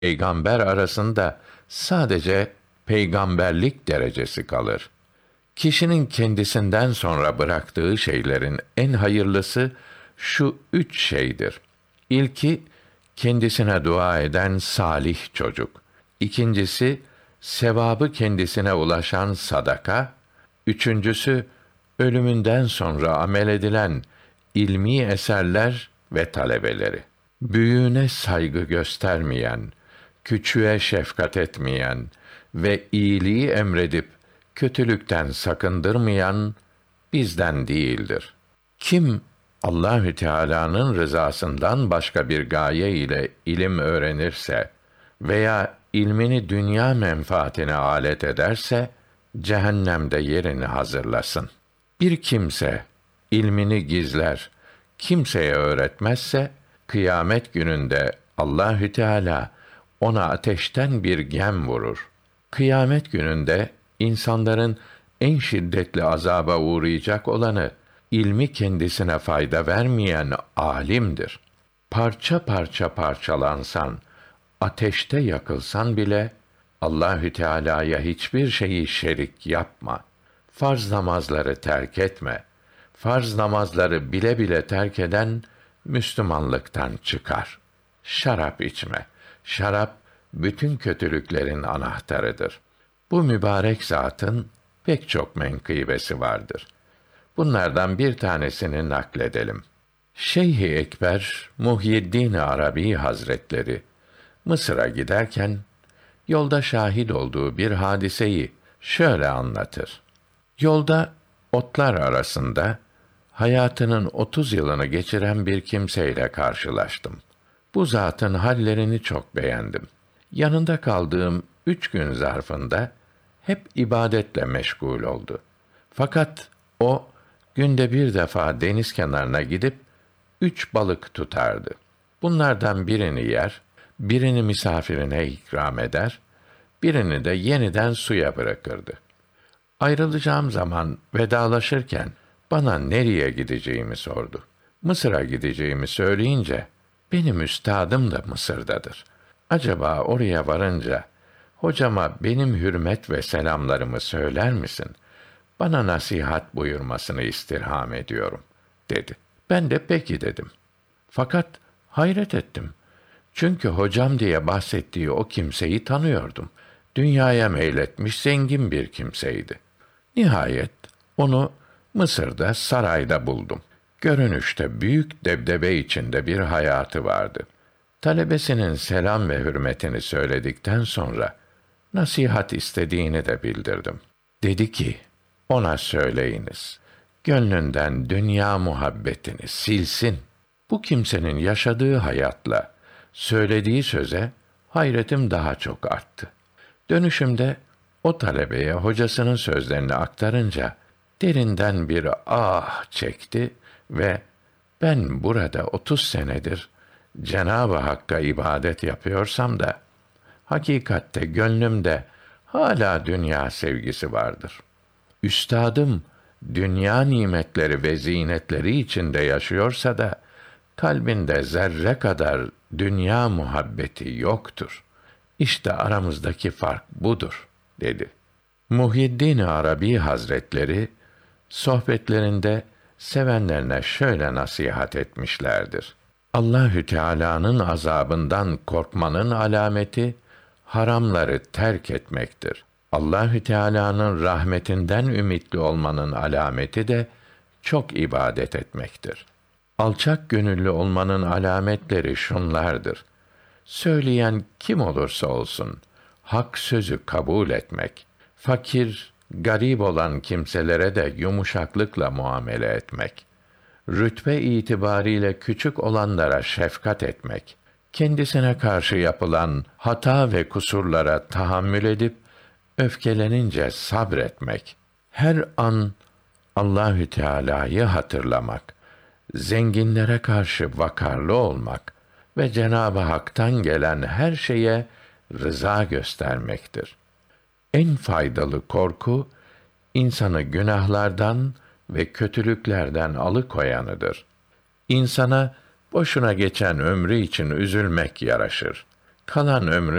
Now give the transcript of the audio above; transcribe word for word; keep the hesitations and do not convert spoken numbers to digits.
peygamber arasında sadece peygamberlik derecesi kalır. Kişinin kendisinden sonra bıraktığı şeylerin en hayırlısı şu üç şeydir. İlki, kendisine dua eden salih çocuk. İkincisi, sevabı kendisine ulaşan sadaka. Üçüncüsü, ölümünden sonra amel edilen ilmi eserler ve talebeleri. Büyüğüne saygı göstermeyen, küçüğe şefkat etmeyen ve iyiliği emredip kötülükten sakındırmayan bizden değildir. Kim Allahü Teala'nın rızasından başka bir gaye ile ilim öğrenirse veya ilmini dünya menfaatine alet ederse cehennemde yerini hazırlasın. Bir kimse ilmini gizler, kimseye öğretmezse kıyamet gününde Allahü Teala ona ateşten bir gem vurur. Kıyamet gününde insanların en şiddetli azaba uğrayacak olanı ilmi kendisine fayda vermeyen alimdir. Parça parça parçalansan, ateşte yakılsan bile Allahü Teala'ya hiçbir şeyi şerik yapma. Farz namazları terk etme. Farz namazları bile bile terk eden Müslümanlıktan çıkar. Şarap içme. Şarap bütün kötülüklerin anahtarıdır. Bu mübarek zatın pek çok menkıbesi vardır. Bunlardan bir tanesini nakledelim. Şeyh-i Ekber Muhyiddin Arabi Hazretleri Mısır'a giderken yolda şahit olduğu bir hadiseyi şöyle anlatır. Yolda otlar arasında hayatının otuz yılını geçiren bir kimseyle karşılaştım. Bu zatın hallerini çok beğendim. Yanında kaldığım üç gün zarfında hep ibadetle meşgul oldu. Fakat o günde bir defa deniz kenarına gidip üç balık tutardı. Bunlardan birini yer, birini misafirine ikram eder, birini de yeniden suya bırakırdı. Ayrılacağım zaman vedalaşırken bana nereye gideceğimi sordu. Mısır'a gideceğimi söyleyince, benim üstadım da Mısır'dadır. Acaba oraya varınca hocama benim hürmet ve selamlarımı söyler misin? Bana nasihat buyurmasını istirham ediyorum, dedi. Ben de peki dedim. Fakat hayret ettim. Çünkü hocam diye bahsettiği o kimseyi tanıyordum. Dünyaya meyletmiş zengin bir kimseydi. Nihayet onu Mısır'da sarayda buldum. Görünüşte büyük debdebe içinde bir hayatı vardı. Talebesinin selam ve hürmetini söyledikten sonra nasihat istediğini de bildirdim. Dedi ki, ona söyleyiniz, gönlünden dünya muhabbetini silsin. Bu kimsenin yaşadığı hayatla söylediği söze hayretim daha çok arttı. Dönüşümde o talebeye hocasının sözlerini aktarınca derinden bir ah çekti ve ben burada otuz senedir Cenab-ı Hakk'a ibadet yapıyorsam da hakikatte gönlümde hala dünya sevgisi vardır. Üstadım dünya nimetleri ve zinetleri içinde yaşıyorsa da kalbinde zerre kadar dünya muhabbeti yoktur. İşte aramızdaki fark budur, dedi. Muhyiddin Arabi Hazretleri sohbetlerinde sevenlerine şöyle nasihat etmişlerdir. Allahü Teala'nın azabından korkmanın alameti haramları terk etmektir. Allahü Teala'nın rahmetinden ümitli olmanın alameti de çok ibadet etmektir. Alçak gönüllü olmanın alametleri şunlardır. Söyleyen kim olursa olsun hak sözü kabul etmek, fakir, garip olan kimselere de yumuşaklıkla muamele etmek, rütbe itibariyle küçük olanlara şefkat etmek, kendisine karşı yapılan hata ve kusurlara tahammül edip öfkelenince sabretmek, her an Allahü Teala'yı hatırlamak, zenginlere karşı vakarlı olmak ve Cenab-ı Hak'tan gelen her şeye rıza göstermektir. En faydalı korku, insanı günahlardan ve kötülüklerden alıkoyanıdır. İnsana boşuna geçen ömrü için üzülmek yaraşır. Kalan ömrü